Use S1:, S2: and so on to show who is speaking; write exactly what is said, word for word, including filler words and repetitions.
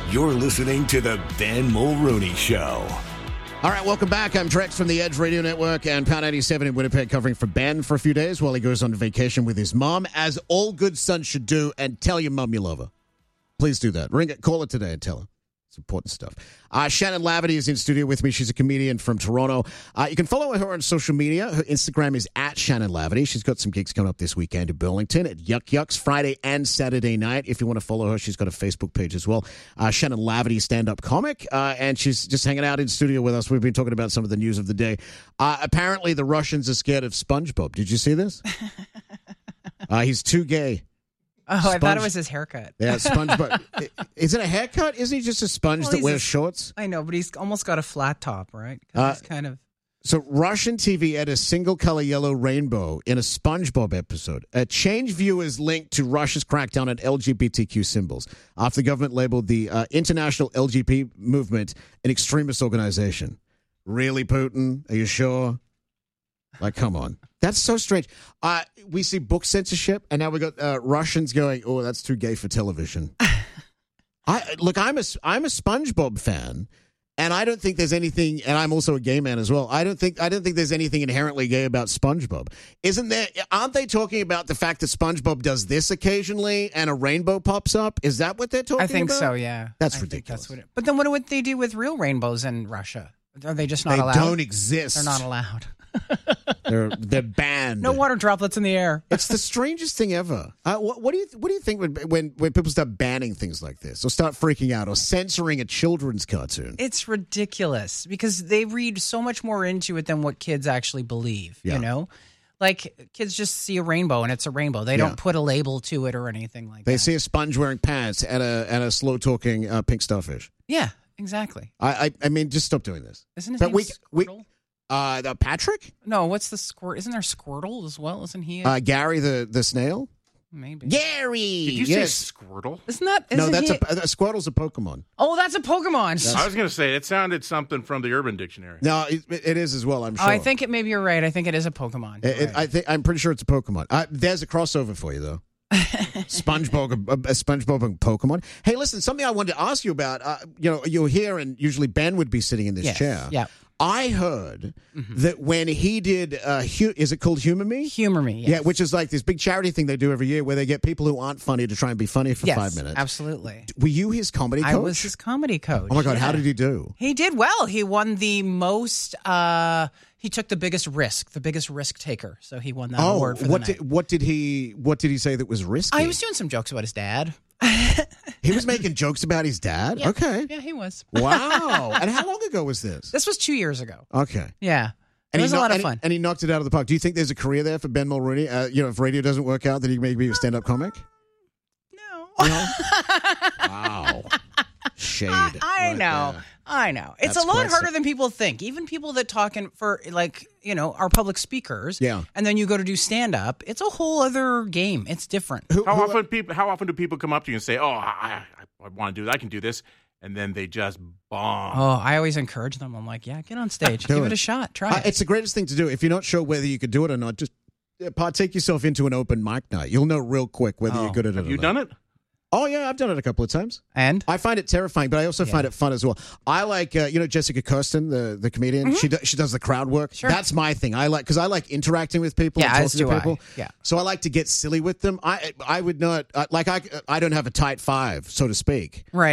S1: You're listening to the Ben Mulrooney Show.
S2: All right, welcome back. I'm Drex from the Edge Radio Network and Pound eighty-seven in Winnipeg, covering for Ben for a few days while he goes on vacation with his mom, as all good sons should do, and tell your mom you love her. Please do that. Ring it, call it today and tell her. It's important stuff. Uh, Shannon Laverty is in studio with me. She's a comedian from Toronto. Uh, you can follow her on social media. Her Instagram is at Shannon Laverty. She's got some gigs coming up this weekend in Burlington at Yuck Yucks, Friday and Saturday night. If you want to follow her, she's got a Facebook page as well. Uh, Shannon Laverty, stand-up comic, uh, and she's just hanging out in studio with us. We've been talking about some of the news of the day. Uh, apparently, the Russians are scared of SpongeBob. Did you see this? uh, he's too gay.
S3: Oh,
S2: Sponge-
S3: I thought it was his haircut.
S2: Yeah, SpongeBob. Is it a haircut? Isn't he just a sponge
S3: Well,
S2: that
S3: he's
S2: wears
S3: a-
S2: shorts?
S3: I know, but he's almost got a flat top, right? 'Cause
S2: Uh,
S3: he's kind of.
S2: So Russian T V aired a single-color yellow rainbow in a SpongeBob episode. A change viewers linked to Russia's crackdown on L G B T Q symbols after the government labeled the uh, International L G B T movement an extremist organization. Really, Putin? Are you sure? Like, come on. That's so strange. Uh, we see book censorship, and now we got uh, Russians going, oh, that's too gay for television. I Look, I'm a, I'm a SpongeBob fan, and I don't think there's anything, and I'm also a gay man as well. I don't think I don't think there's anything inherently gay about SpongeBob. Isn't there? Aren't they talking about the fact that SpongeBob does this occasionally, and a rainbow pops up? Is that what they're talking about?
S3: I think so, yeah.
S2: That's
S3: I think
S2: ridiculous.
S3: That's what it, but then what would they do with real rainbows in Russia? Are they just not
S2: They
S3: allowed?
S2: don't exist.
S3: They're not allowed.
S2: They're they're banned.
S3: No water droplets in the air.
S2: It's the strangest thing ever. Uh, what, what do you what do you think when, when when people start banning things like this, or start freaking out, or censoring a children's cartoon?
S3: It's ridiculous because they read so much more into it than what kids actually believe.
S2: Yeah.
S3: You know, like kids just see a rainbow and it's a rainbow. They
S2: Yeah.
S3: don't put a label to it or anything like
S2: They
S3: that.
S2: see a sponge wearing pants and a and a slow talking uh, pink starfish.
S3: Yeah, exactly.
S2: I, I I mean, just stop doing this.
S3: Isn't his
S2: But
S3: name
S2: we we
S3: Squirtle?
S2: uh the Patrick
S3: No, what's the squirt? Isn't there Squirtle as well? Isn't he? A,
S2: uh Gary the the snail.
S3: maybe.
S2: Gary.
S4: Did you
S2: yes.
S4: say Squirtle?
S3: Isn't that?
S2: No,
S3: isn't
S2: that's
S3: he,
S2: a, a Squirtle's a Pokemon.
S3: Oh, that's a Pokemon.
S4: I was going to say, it sounded something from the Urban Dictionary.
S2: No, it, it is as well. I'm
S3: Oh,
S2: sure.
S3: I think it. Maybe you're right. I think it is a Pokemon.
S2: It- it-
S3: Right.
S2: I think I'm pretty sure it's a Pokemon. Uh, there's a crossover for you though. SpongeBob, a, a SpongeBob and Pokemon. Hey, listen, something I wanted to ask you about. Uh, you know, you're here, and usually Ben would be sitting in this
S3: Yes,
S2: chair.
S3: yeah.
S2: I heard that when he did, uh, hu- is it called Humor Me?
S3: Humor me. Yes.
S2: Yeah, which is like this big charity thing they do every year where they get people who aren't funny to try and be funny for
S3: yes,
S2: five minutes.
S3: absolutely.
S2: Were you his comedy coach?
S3: I was his comedy coach.
S2: Oh my God,
S3: yeah.
S2: how did he do?
S3: He did well. He won the most. Uh, he took the biggest risk, the biggest risk taker. So he won that
S2: Oh,
S3: award for
S2: what
S3: the night.
S2: did what did he what did he say that was risky?
S3: I was doing some jokes about his dad.
S2: He was making jokes about his dad.
S3: Yeah.
S2: Okay,
S3: Yeah, he was.
S2: wow. And how long ago was this?
S3: This was two years ago.
S2: Okay.
S3: Yeah. It
S2: And
S3: was
S2: he
S3: a
S2: knock-
S3: lot of
S2: and he-
S3: fun.
S2: And he knocked it out of the park. Do you think there's a career there for Ben Mulrooney? Uh, you know, if radio doesn't work out, that he may be a stand-up comic?
S3: No.
S2: Wow. Shade.
S3: I, I
S2: right
S3: know.
S2: there.
S3: I know. It's
S2: That's
S3: a lot
S2: quite
S3: harder
S2: so-
S3: than people think. Even people that talk in for like, you know, are public speakers.
S2: Yeah.
S3: And then you go to do stand up. It's a whole other game. It's different.
S2: Who-
S4: How
S2: who-
S4: often people? How often do people come up to you and say, "Oh, I, I, I want to do that. I can do this," and then they just bomb?
S3: Oh, I always encourage them. I'm like, yeah, get on stage.
S2: Do
S3: Give
S2: it.
S3: it a shot. Try
S2: Uh,
S3: it.
S2: it's the greatest thing to do. If you're not sure whether you could do it or not, just uh, partake yourself into an open mic night. You'll know real quick whether
S3: Oh.
S2: you're good at it
S4: Have
S2: or
S4: you
S2: not.
S4: done it?
S2: Oh, yeah, I've done it a couple of times.
S3: And?
S2: I find it terrifying, but I also
S3: Yeah.
S2: find it fun as well. I like, uh, you know, Jessica Kirsten, the, the comedian. She do, she does the crowd work.
S3: Sure.
S2: That's my thing. I like because I like interacting with people.
S3: Yeah,
S2: and
S3: as
S2: talking
S3: do
S2: to
S3: I.
S2: people.
S3: Yeah.
S2: So I like to get silly with them. I I would not I, like I I don't have a tight five, so to speak.
S3: Right.